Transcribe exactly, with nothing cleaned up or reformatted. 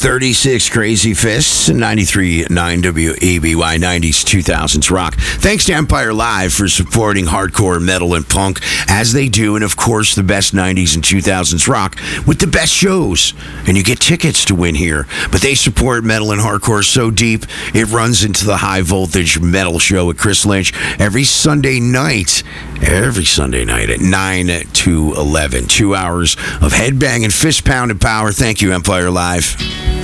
thirty-six Crazy Fists, ninety-three point nine W A B Y, nineties, two thousands rock. Thanks to Empire Live for supporting hardcore metal and punk as they do, and of course the best nineties and two thousands rock with the best shows. And you get tickets to win here. But they support metal and hardcore so deep, it runs into the high voltage metal show at Chris Lynch every Sunday night. Every Sunday night at nine to eleven. Two hours of headbang and fist pound and power. Thank you, Empire Live.